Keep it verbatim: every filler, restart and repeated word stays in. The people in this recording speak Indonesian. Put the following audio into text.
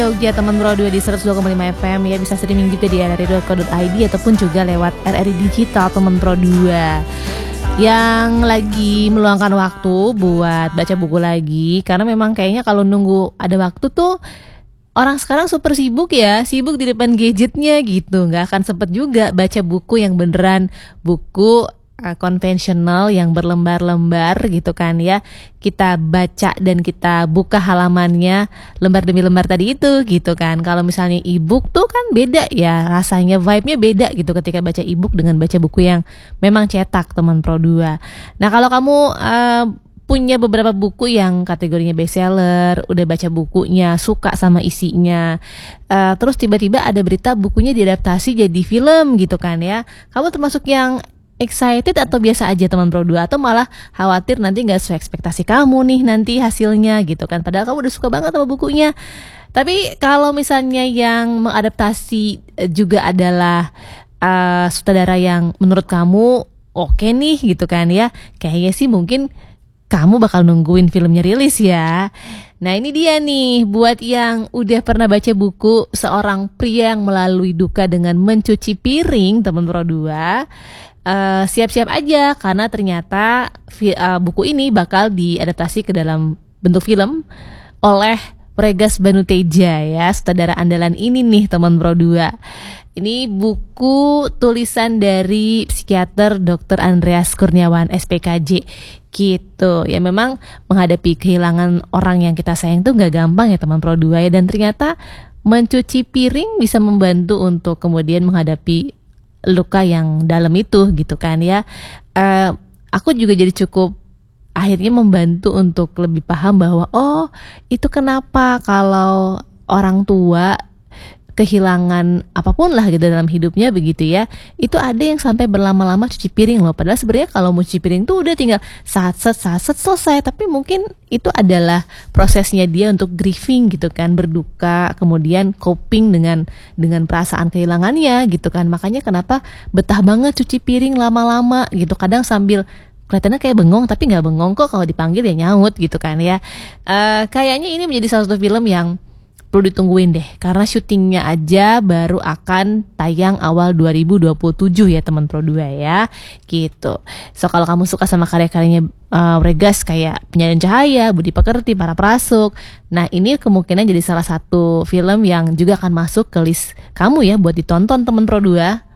Jogja teman Pro dua di seratus dua koma lima F M ya, bisa streaming juga di r r i dot co dot i d ataupun juga lewat R R I Digital teman Pro dua. Yang lagi meluangkan waktu buat baca buku lagi, karena memang kayaknya kalau nunggu ada waktu tuh orang sekarang super sibuk ya, sibuk di depan gadgetnya gitu, nggak akan sempet juga baca buku yang beneran buku uh, konvensional yang berlembar-lembar gitu kan ya. Kita baca dan kita buka halamannya lembar demi lembar tadi itu gitu kan. Kalau misalnya e-book tuh kan beda ya, rasanya vibe-nya beda gitu ketika baca e-book dengan baca buku yang memang cetak teman Pro dua. Nah kalau kamu uh, punya beberapa buku yang kategorinya bestseller, udah baca bukunya, suka sama isinya, uh, terus tiba-tiba ada berita bukunya diadaptasi jadi film gitu kan ya, kamu termasuk yang excited atau biasa aja teman Pro dua, atau malah khawatir nanti gak sesuai ekspektasi kamu nih nanti hasilnya gitu kan, padahal kamu udah suka banget sama bukunya. Tapi kalau misalnya yang mengadaptasi juga adalah uh, sutradara yang menurut kamu oke okay nih gitu kan ya, kayaknya sih mungkin kamu bakal nungguin filmnya rilis ya. Nah ini dia nih, buat yang udah pernah baca buku Seorang Pria yang Melalui Duka dengan Mencuci Piring teman Pro dua, uh, siap-siap aja karena ternyata fi- uh, buku ini bakal diadaptasi ke dalam bentuk film oleh Pregas Banuteja ya, sutradara andalan ini nih teman Pro dua. Ini buku tulisan dari psikiater dokter Andreas Kurniawan S P K J gitu. Ya memang menghadapi kehilangan orang yang kita sayang tuh gak gampang ya teman Pro dua ya, dan ternyata mencuci piring bisa membantu untuk kemudian menghadapi luka yang dalam itu gitu kan ya. Uh, aku juga jadi cukup akhirnya membantu untuk lebih paham bahwa oh itu kenapa kalau orang tua kehilangan apapun lah gitu dalam hidupnya begitu ya, itu ada yang sampai berlama-lama cuci piring loh. Padahal sebenarnya kalau mau cuci piring tuh udah tinggal saat set saat set selesai, tapi mungkin itu adalah prosesnya dia untuk grieving gitu kan, berduka, kemudian coping dengan dengan perasaan kehilangannya gitu kan. Makanya kenapa betah banget cuci piring lama-lama gitu, kadang sambil kelihatannya kayak bengong tapi nggak bengong kok, kalau dipanggil ya nyaut gitu kan ya. Uh, kayaknya ini menjadi salah satu film yang perlu ditungguin deh, karena syutingnya aja baru akan tayang awal dua ribu dua puluh tujuh ya teman Pro dua ya gitu. So kalau kamu suka sama karya-karyanya uh, Regas kayak Penyadun Cahaya, Budi Pekerti, Para Prasuk, nah ini kemungkinan jadi salah satu film yang juga akan masuk ke list kamu ya buat ditonton teman Pro dua.